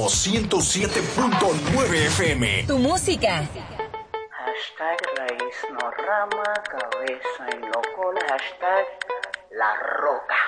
107.9 FM. Tu música. Hashtag raíz, no rama, cabeza y no cola. Hashtag La Roca.